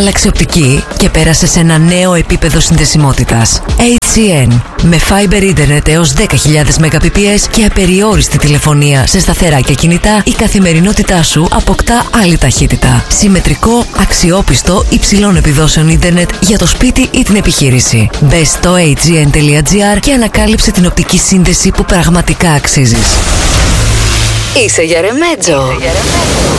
Άλλαξε οπτική και πέρασε σε ένα νέο επίπεδο συνδεσιμότητας. HCN. Με Fiber Internet έως 10.000 Mbps και απεριόριστη τηλεφωνία σε σταθερά και κινητά, η καθημερινότητά σου αποκτά άλλη ταχύτητα. Συμμετρικό, αξιόπιστο, υψηλών επιδόσεων ίντερνετ για το σπίτι ή την επιχείρηση. Μπες στο hgn.gr και ανακάλυψε την οπτική σύνδεση που πραγματικά αξίζεις. Είσαι για ρεμέτζο.